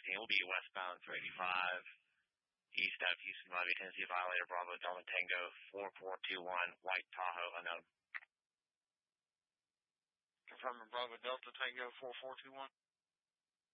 We'll be westbound 385, east out of Houston, Levy, Tennessee, violator Bravo Delta Tango 4421, White Tahoe, unknown. Confirming Bravo Delta Tango 4421.